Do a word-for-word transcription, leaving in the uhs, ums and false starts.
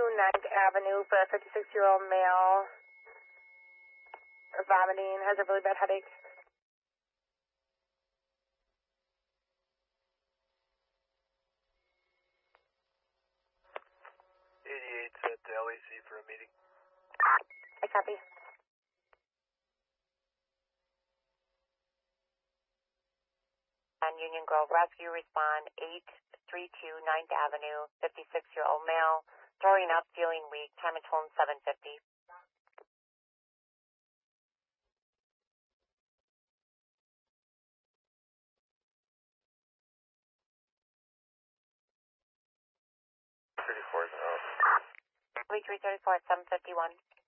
to ninth Avenue for a fifty-six-year-old male. Vomiting, has a really bad headache. eighty-eight set to L A C for a meeting. I copy. On Union Grove Rescue, respond eight three two ninth Avenue, fifty-six-year-old male, throwing up, feeling weak, time and tone seven fifty. thirty-four is out. three three thirty-four at seven fifty-one.